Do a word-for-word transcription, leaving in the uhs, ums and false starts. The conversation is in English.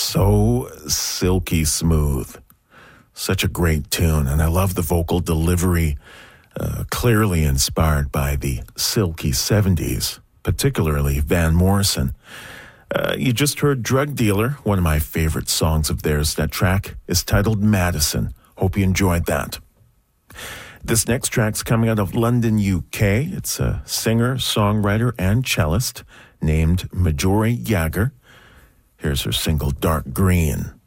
so silky smooth. Such a great tune, and I love the vocal delivery, uh, clearly inspired by the silky seventies, particularly Van Morrison. Uh, you just heard Drug Dealer, one of my favorite songs of theirs. That track is titled Madison. Hope you enjoyed that. This next track's coming out of London, U K. It's a singer, songwriter, and cellist named Majori Jager. Here's her single, Dark Green.